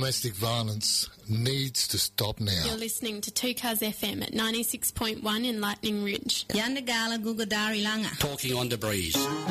domestic violence needs to stop now. You're listening to 2Cars FM at 96.1 in Lightning Ridge. Yandagala Gugadari Langa. Talking on the breeze.